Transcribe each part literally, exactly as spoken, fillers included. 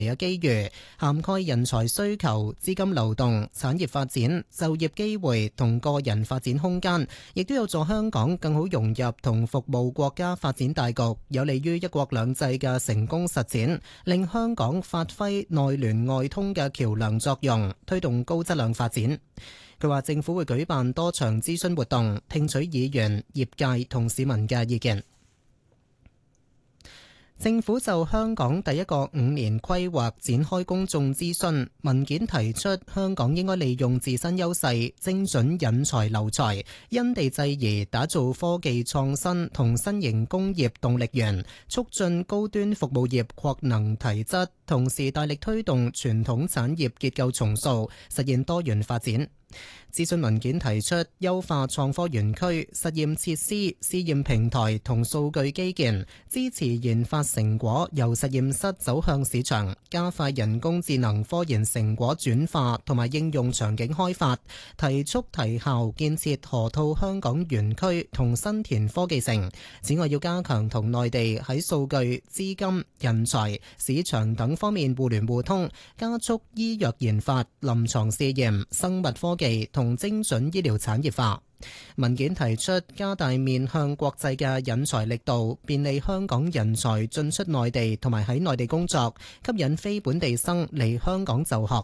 嘅機遇，涵蓋人才需求、資金流動、產業發展、就業機會同個人發展空間，亦都有助香港更好融入同服務國家發展大局，有利於一國兩制嘅成功實踐，令香港發揮內聯外通嘅橋梁作用，推動高質量發展。佢話政府會舉辦多場諮詢活動，聽取議員、業界同市民嘅意見。政府就香港第一個五年規劃展開公眾諮詢，文件提出香港應該利用自身優勢，精準引才留才，因地制宜打造科技創新同新型工業動力源，促進高端服務業擴能提質，同時大力推動傳統產業結構重塑，實現多元發展。諮詢文件提出優化創科園區、實驗設施、試驗平台同數據基建，支持研發成果由實驗室走向市場，加快人工智能科研成果轉化同埋應用場景開發，提速提效建設河套香港園區同新田科技城。此外，要加強同內地喺數據、資金、人才、市場等方面互聯互通，加速醫藥研發、臨床試驗、生物科技同精準醫療產業化。文件提出加大面向國際嘅引才力度，便利香港人才進出內地同埋喺內地工作，吸引非本地生嚟香港就學。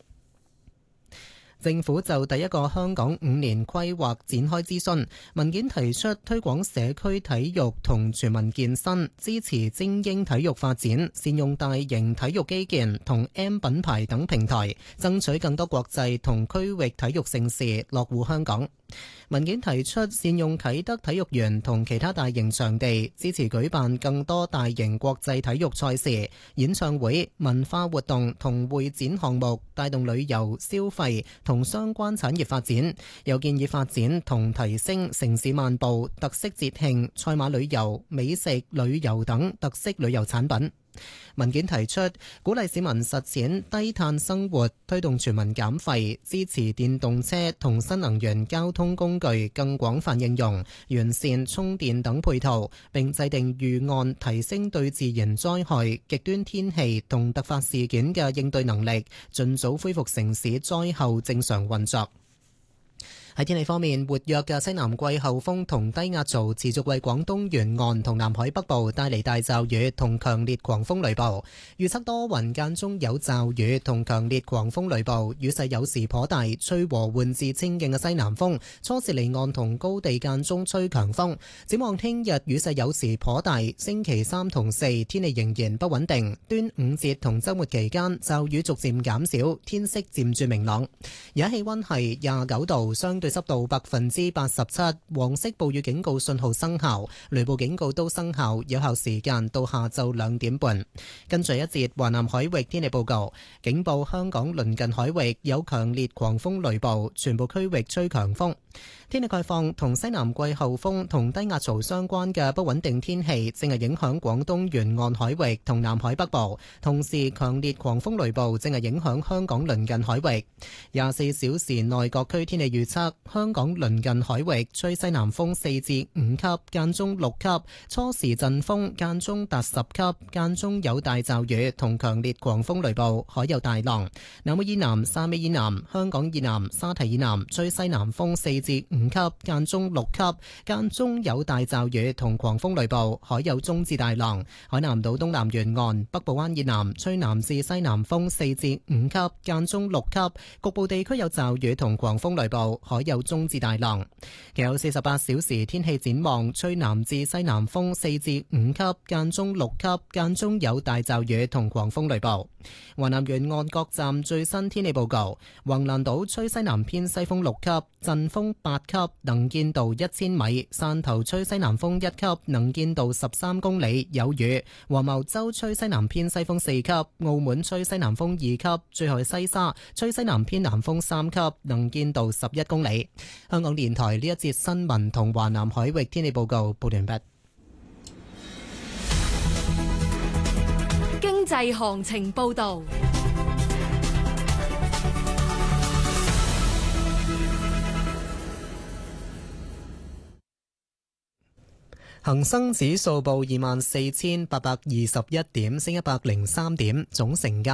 政府就第一個香港五年規劃展開諮詢，文件提出推廣社區體育同全民健身，支持精英體育發展，善用大型體育基建同 M 品牌等平台，爭取更多國際同區域體育盛事落戶香港。文件提出善用啟德體育園同其他大型場地，支持舉辦更多大型國際體育賽事、演唱會、文化活動同會展項目，帶動旅遊消費同相關產業發展。又建議發展同提升城市漫步、特色節慶、賽馬旅遊、美食旅遊等特色旅遊產品。文件提出鼓勵市民實踐低碳生活，推動全民減廢，支持電動車同新能源交通工具更廣泛應用，完善充電等配套，並制定預案，提升對自然災害、極端天氣同突發事件嘅應對能力，盡早恢復城市災後正常運作。喺天氣方面，活躍嘅西南季候風同低壓槽持續為廣東沿岸同南海北部帶嚟大驟雨同強烈狂風雷暴。預測多雲間中有驟雨同強烈狂風雷暴，雨勢有時頗大，吹和緩至清勁嘅西南風，初時離岸同高地間中吹強風。展望聽日雨勢有時頗大，星期三同四天氣仍然不穩定。端午節同週末期間驟雨逐漸減少，天色漸轉明朗。而家氣溫係廿九度，相對濕度百分之八十七，黃色暴雨警告信號生效，雷暴警告都生效，有效時間到下晝兩點半。跟住一節華南海域天氣報告，警報香港鄰近海域有強烈狂風雷暴，全部區域吹強風。天氣概況，同西南季候風同低壓槽相關嘅不穩定天氣正係影響廣東沿岸海域同南海北部，同時強烈狂風雷暴正係影響香港鄰近海域。廿四小時內各區天氣預測，香港鄰近海域吹西南風四至五級，間中六級，初時陣風間中達十級，間中有大驟雨同強烈狂風雷暴，海有大浪。南澳以南、汕尾以南、香港以南、沙堤以南吹西南風四至五級，間中六級，間中有大驟雨同狂風雷暴，海有中至大浪。海南島東南沿岸、北部灣以南吹南至西南風四至五級，間中六級，局部地區有驟雨同狂風雷暴，海有中至大浪。其後四十八小時天氣展望，吹南至西南風四至五級，間中六級，間中有大驟雨同狂風雷暴。華南沿岸各站最新天氣報告：橫瀾島吹西南偏西風六級，陣風八級，能見度一千米；汕頭吹西南風一級，能見度十三公里，有雨；黃茅洲吹西南偏西風四級，澳門吹西南風二級，最後係西沙吹西南偏南風三級，能見度十一公里。香港電台呢一節新聞同華南海域天氣報告報完畢。 經濟行情報道。 恒生指數報二萬四千八百二十一點，升一百零三點，總成交